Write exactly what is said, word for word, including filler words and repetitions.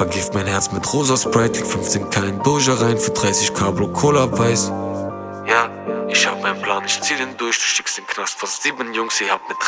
Vergift mein Herz mit rosa Sprite, leg fünfzehn K in Doja rein, für dreißig K Bro Cola weiß. Ja, ich hab meinen Plan, ich zieh den durch, du stiegst in den Knast, fast sieben Jungs, ihr habt mit